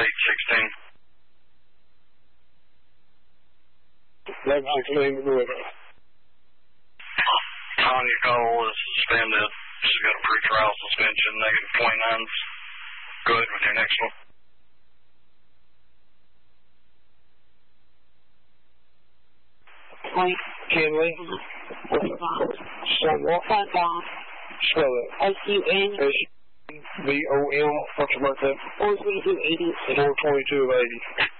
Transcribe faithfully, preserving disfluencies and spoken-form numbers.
eight sixteen. eleven nineteen, go with it. Tanya Cole is suspended. She's got a pre-trial suspension, negative twenty-nines. Go ahead with your next one. Point. Kinley. Stonewall. Sundown. Spell it. S U N. S U V O M. What's your birthday? four twenty-two eighty. four twenty-two of eighty.